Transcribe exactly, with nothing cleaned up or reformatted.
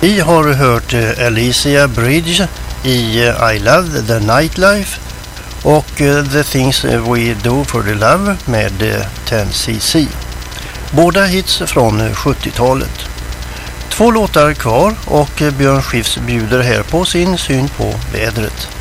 Vi har hört Alicia Bridge i I Love the Nightlife och The Things We Do for the Love med ten C C. Båda hits från sjuttiotalet. Två låtar kvar och Björn Skifs bjuder här på sin syn på vädret.